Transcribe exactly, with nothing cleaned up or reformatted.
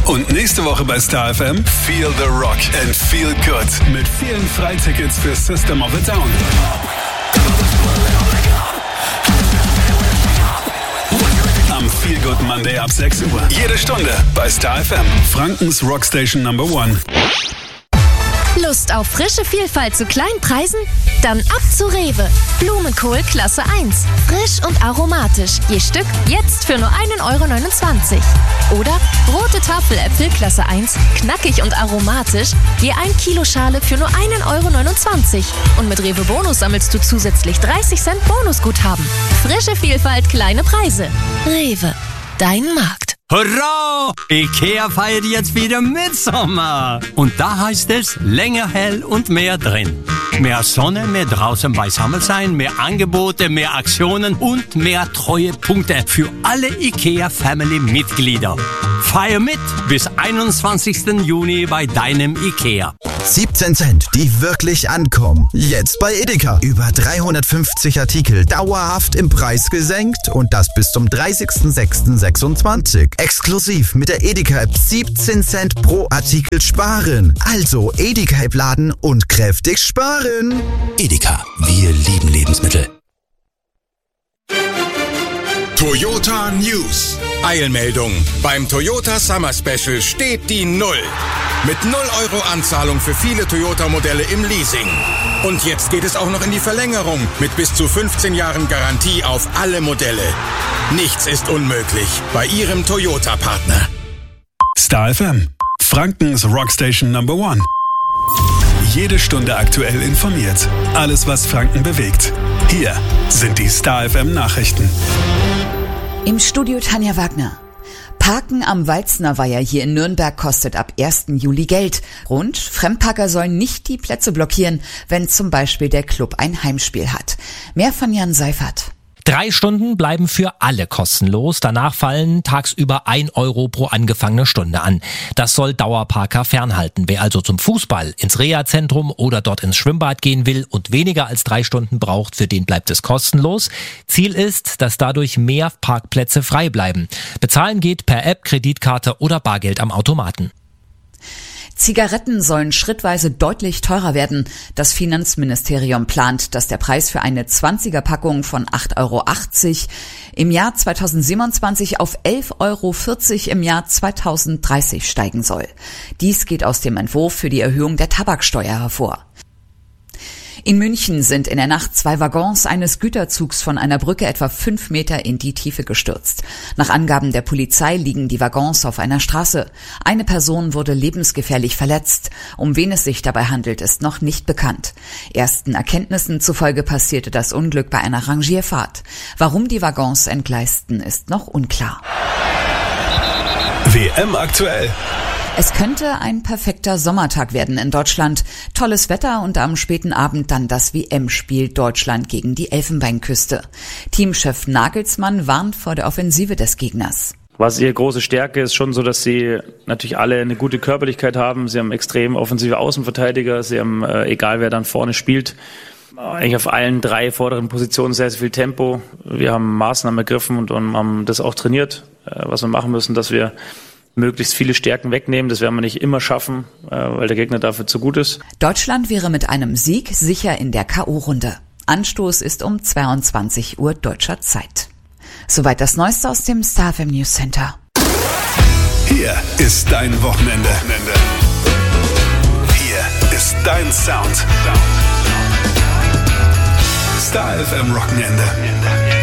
Und nächste Woche bei Star F M Feel the Rock and Feel Good mit vielen Freitickets für System of a Down. Am Feel Good Monday ab sechs Uhr. Jede Stunde bei Star F M. Frankens Rockstation Number One. Lust auf frische Vielfalt zu kleinen Preisen? Dann ab zu Rewe. Blumenkohl Klasse eins. Frisch und aromatisch. Je Stück jetzt für nur ein Euro neunundzwanzig. Oder rote Tafeläpfel Klasse eins. Knackig und aromatisch. Je ein Kilo Schale für nur ein Euro neunundzwanzig. Und mit Rewe Bonus sammelst du zusätzlich dreißig Cent Bonusguthaben. Frische Vielfalt, kleine Preise. Rewe. Dein Markt. Hurra! Ikea feiert jetzt wieder Mitsommer. Und da heißt es, länger hell und mehr drin. Mehr Sonne, mehr draußen beisammen sein, mehr Angebote, mehr Aktionen und mehr Treuepunkte für alle Ikea-Family-Mitglieder. Feier mit bis einundzwanzigsten Juni bei deinem Ikea. siebzehn Cent, die wirklich ankommen. Jetzt bei Edeka. Über dreihundertfünfzig Artikel dauerhaft im Preis gesenkt und das bis zum dreißigsten sechsten sechsundzwanzig. Exklusiv mit der Edeka-App siebzehn Cent pro Artikel sparen. Also Edeka-App laden und kräftig sparen. Edeka, wir lieben Lebensmittel. Toyota News. Eilmeldung. Beim Toyota Summer Special steht die Null. Mit null Euro Anzahlung für viele Toyota-Modelle im Leasing. Und jetzt geht es auch noch in die Verlängerung mit bis zu fünfzehn Jahren Garantie auf alle Modelle. Nichts ist unmöglich bei Ihrem Toyota-Partner. Star F M. Frankens Rockstation Number One. Jede Stunde aktuell informiert. Alles, was Franken bewegt. Hier sind die Star F M Nachrichten. Im Studio Tanja Wagner. Parken am Walzner Weiher hier in Nürnberg kostet ab ersten Juli Geld. Und Fremdparker sollen nicht die Plätze blockieren, wenn zum Beispiel der Club ein Heimspiel hat. Mehr von Jan Seifert. Drei Stunden bleiben für alle kostenlos. Danach fallen tagsüber ein Euro pro angefangene Stunde an. Das soll Dauerparker fernhalten. Wer also zum Fußball, ins Reha-Zentrum oder dort ins Schwimmbad gehen will und weniger als drei Stunden braucht, für den bleibt es kostenlos. Ziel ist, dass dadurch mehr Parkplätze frei bleiben. Bezahlen geht per App, Kreditkarte oder Bargeld am Automaten. Zigaretten sollen schrittweise deutlich teurer werden. Das Finanzministerium plant, dass der Preis für eine zwanziger-Packung von acht Euro achtzig im Jahr zweitausendsiebenundzwanzig auf elf Euro vierzig im Jahr zweitausenddreißig steigen soll. Dies geht aus dem Entwurf für die Erhöhung der Tabaksteuer hervor. In München sind in der Nacht zwei Waggons eines Güterzugs von einer Brücke etwa fünf Meter in die Tiefe gestürzt. Nach Angaben der Polizei liegen die Waggons auf einer Straße. Eine Person wurde lebensgefährlich verletzt. Um wen es sich dabei handelt, ist noch nicht bekannt. Ersten Erkenntnissen zufolge passierte das Unglück bei einer Rangierfahrt. Warum die Waggons entgleisten, ist noch unklar. W M aktuell. Es könnte ein perfekter Sommertag werden in Deutschland. Tolles Wetter und am späten Abend dann das W M-Spiel Deutschland gegen die Elfenbeinküste. Teamchef Nagelsmann warnt vor der Offensive des Gegners. Was ihre große Stärke ist, schon so, dass sie natürlich alle eine gute Körperlichkeit haben. Sie haben extrem offensive Außenverteidiger. Sie haben, äh, egal wer dann vorne spielt, eigentlich auf allen drei vorderen Positionen sehr, sehr viel Tempo. Wir haben Maßnahmen ergriffen und, und haben das auch trainiert, äh, was wir machen müssen, dass wir möglichst viele Stärken wegnehmen. Das werden wir nicht immer schaffen, weil der Gegner dafür zu gut ist. Deutschland wäre mit einem Sieg sicher in der K O-Runde. Anstoß ist um zweiundzwanzig Uhr deutscher Zeit. Soweit das Neueste aus dem Star F M News Center. Hier ist dein Wochenende. Hier ist dein Sound. Star F M Wochenende.